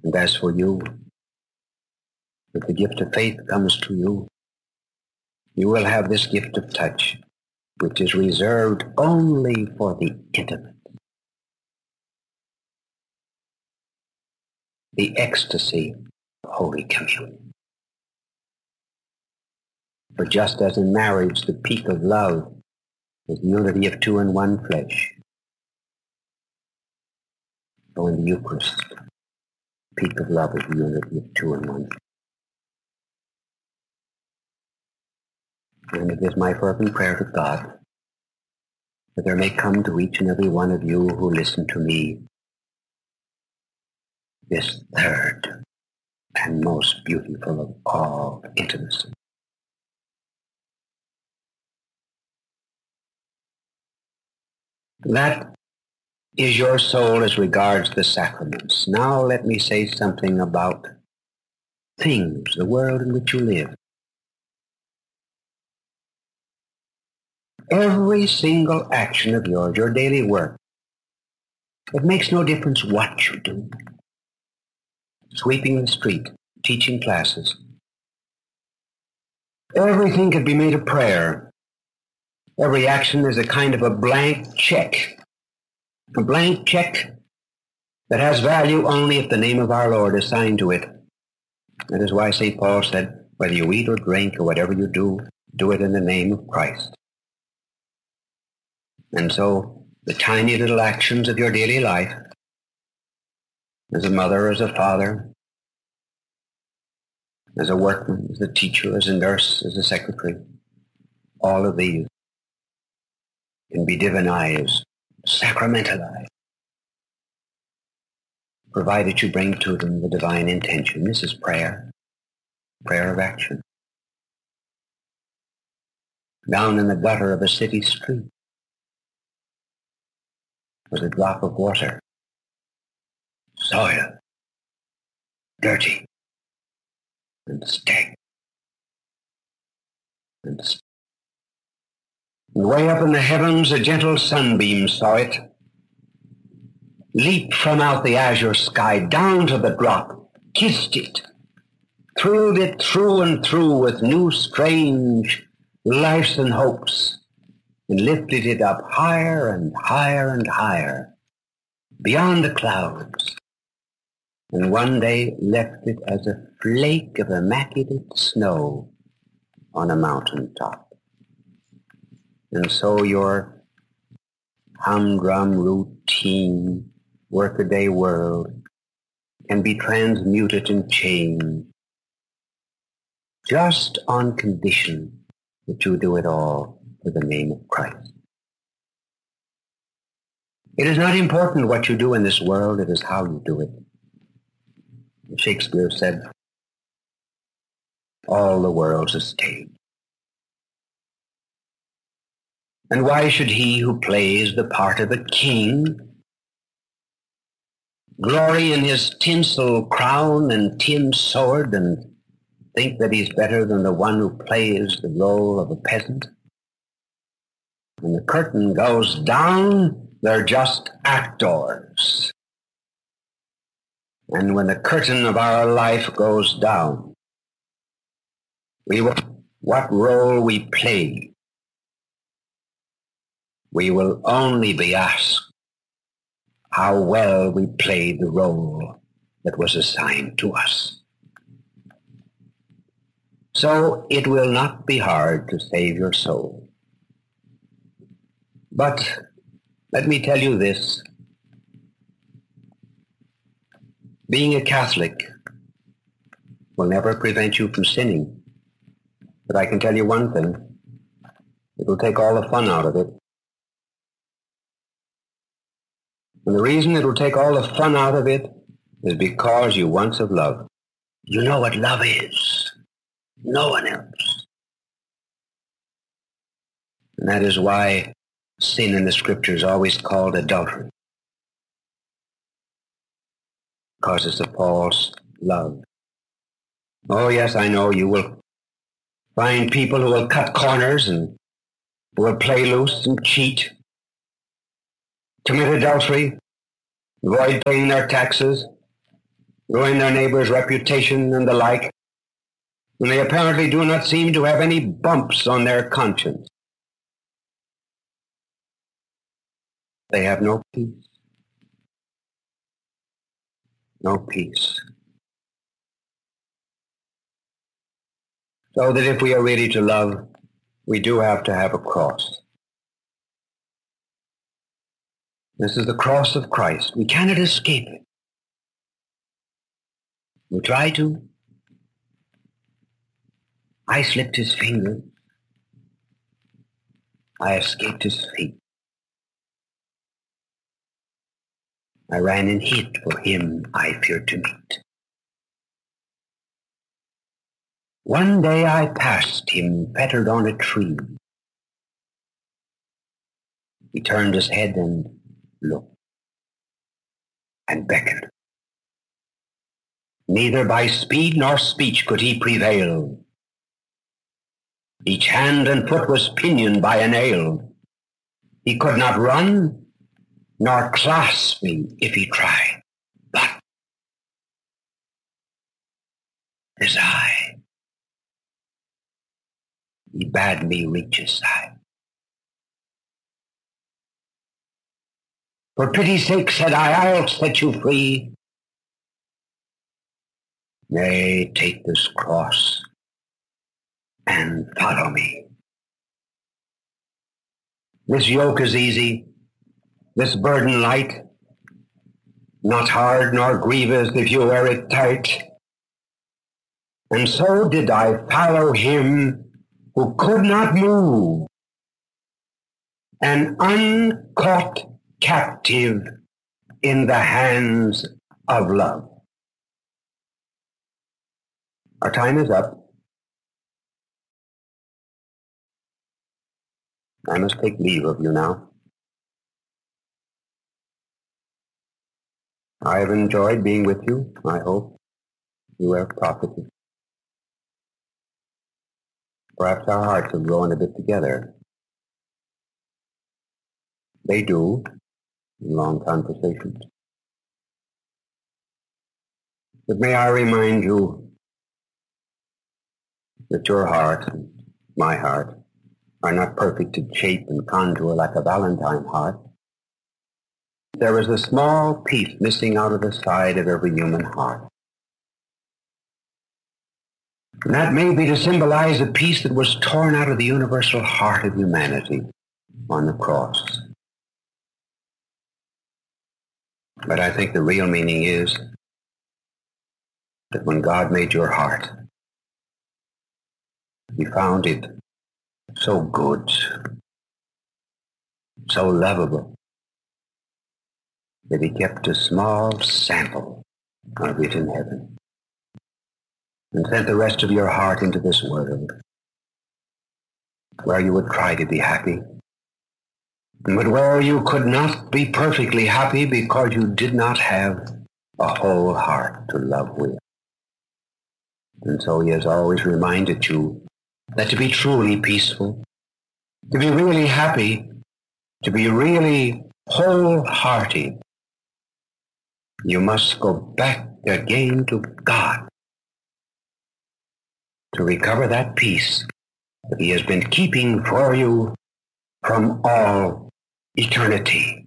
And as for you, if the gift of faith comes to you, you will have this gift of touch, which is reserved only for the intimate. The ecstasy of Holy Communion. For just as in marriage the peak of love is the unity of two in one flesh, so in the Eucharist, the peak of love is the unity of two in one. And it is my fervent prayer to God that there may come to each and every one of you who listen to me this third and most beautiful of all intimacy. That is your soul as regards the sacraments. Now let me say something about things, the world in which you live. Every single action of yours, your daily work, it makes no difference what you do. Sweeping the street, teaching classes. Everything could be made a prayer. Every action is a kind of a blank check. A blank check that has value only if the name of our Lord is signed to it. That is why St. Paul said, whether you eat or drink or whatever you do, do it in the name of Christ. And so the tiny little actions of your daily life, as a mother, as a father, as a workman, as a teacher, as a nurse, as a secretary, all of these can be divinized, sacramentalized, provided you bring to them the divine intention. This is prayer, prayer of action. Down in the gutter of a city street was a drop of water, soil, dirty, and stagnant. And way up in the heavens, a gentle sunbeam saw it, leaped from out the azure sky down to the drop, kissed it, thrilled it through and through with new strange lives and hopes, and lifted it up higher and higher and higher, beyond the clouds, and one day left it as a flake of immaculate snow on a mountain top. And so your humdrum, routine, workaday world can be transmuted and changed just on condition that you do it all for the name of Christ. It is not important what you do in this world, it is how you do it. Shakespeare said, all the world's a stage. And why should he who plays the part of a king glory in his tinsel crown and tin sword and think that he's better than the one who plays the role of a peasant? When the curtain goes down, they're just actors. And when the curtain of our life goes down, what role we play, we will only be asked how well we played the role that was assigned to us. So it will not be hard to save your soul. But let me tell you this. Being a Catholic will never prevent you from sinning. But I can tell you one thing. It will take all the fun out of it. And the reason it will take all the fun out of it is because you once have loved. You know what love is. No one else. And that is why sin in the Scripture is always called adultery. Because it's a false love. Oh yes, I know you will find people who will cut corners and who will play loose and cheat, commit adultery, avoid paying their taxes, ruin their neighbor's reputation and the like, when they apparently do not seem to have any bumps on their conscience. They have no peace. No peace. So that if we are really to love, we do have to have a cross. This is the cross of Christ. We cannot escape it. We try to. I slipped his fingers. I escaped his feet. I ran and hid for him I feared to meet. One day I passed him fettered on a tree. He turned his head and looked and beckoned. Neither by speed nor speech could he prevail. Each hand and foot was pinioned by a nail. He could not run nor clasp me if he tried, but his eye, he bade me reach his side. For pity's sake, said I'll set you free. Nay, take this cross and follow me. This yoke is easy, this burden light, not hard nor grievous if you wear it tight. And so did I follow him who could not move, an uncaught captive in the hands of love. Our time is up. I must take leave of you now. I have enjoyed being with you. I hope you have profited. Perhaps our hearts have grown a bit together. They do in long conversations. But may I remind you that your heart and my heart are not perfect in shape and contour like a Valentine heart. There is a small piece missing out of the side of every human heart. And that may be to symbolize the piece that was torn out of the universal heart of humanity on the cross. But I think the real meaning is that when God made your heart, he found it so good, so lovable, that he kept a small sample of it in heaven and sent the rest of your heart into this world where you would try to be happy, but where you could not be perfectly happy because you did not have a whole heart to love with. And so he has always reminded you that to be truly peaceful, to be really happy, to be really wholehearted, you must go back again to God to recover that peace that he has been keeping for you from all eternity.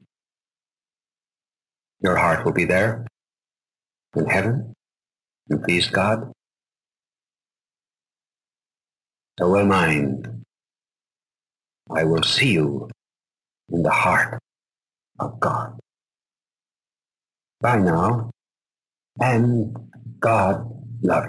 Your heart will be there in heaven, and please God. So will mine. I will see you in the heart of God. Bye now, and God love you.